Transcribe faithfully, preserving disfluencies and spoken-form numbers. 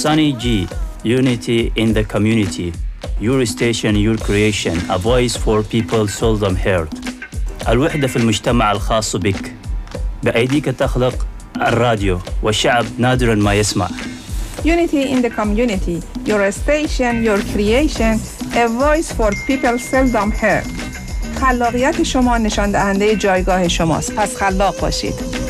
Sunny G, unity in the community. Your station, your creation, a voice for people seldom heard. الوحدة في المجتمع الخاص بك. بأيديك تخلق الراديو والشعب نادراً ما يسمع. Unity in the community. Your station, your creation, a voice for people seldom heard. خلاقیت شما نشان دهنده جایگاه شماست. پس خلاق باشید.